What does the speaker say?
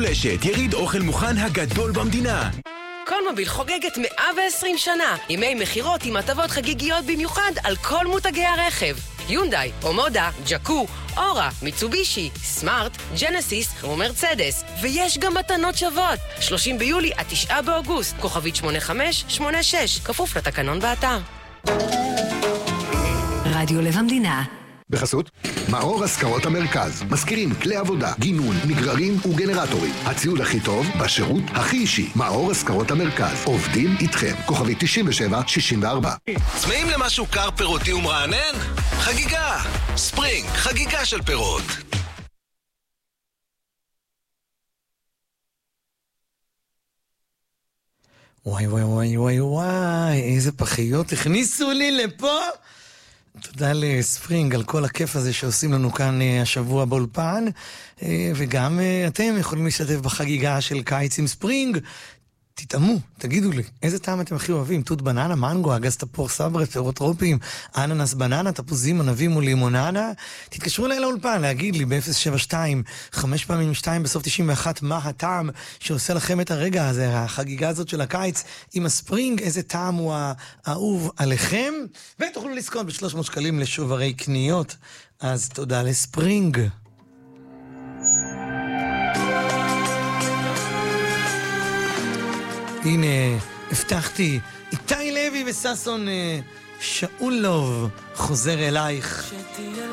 חולשת, יריד אוכל מוכן הגדול במדינה. קולמוביל חוגגת 120 שנה. ימי מחירות עם הטבות חגיגיות במיוחד על כל מותגי הרכב. יונדאי, אומודה, ג'קו, אורה, מיצובישי, סמארט, ג'נסיס ומרצדס. ויש גם מתנות שוות. 30 ביולי עד 9 באוגוסט. כוכבית 8586. כפוף לתקנון באתר. רדיו לב המדינה. בחסות מאור השכרות המרכז, מזכירים כלי עבודה, גינון, מגררים וגנרטורים. הציוד הכי טוב בשירות הכי אישי. מאור השכרות המרכז, עובדים איתכם. כוכבית 9764. צמאים למשהו קר פירותי ומרענן? חגיגה! ספרינג, חגיגה של פירות. וואי וואי וואי וואי וואי, איזה פחיות הכניסו לי לפה. תודה לספרינג על כל הכיף הזה שעושים לנו כאן השבוע באולפן, וגם אתם יכולים להשתתף בחגיגה של קיץ עם ספרינג. תתאמו, תגידו לי, איזה טעם אתם הכי אוהבים? תות בננה, מנגו, אגס תפוח, סברה, פירות טרופיים, אננס בננה, תפוזים, ענבים ולימוננה. תתקשרו אליי לאולפן, להגיד לי ב-072, 5 פעמים 2 בסוף 91, מה הטעם שעושה לכם את הרגע הזה, החגיגה הזאת של הקיץ עם הספרינג, איזה טעם הוא האהוב עליכם, ותוכלו לזכות ב-300 שקלים לשוברי קניות. אז תודה לספרינג. הנה, הבטחתי, איתי לוי וססון שאולוב חוזר אלייך.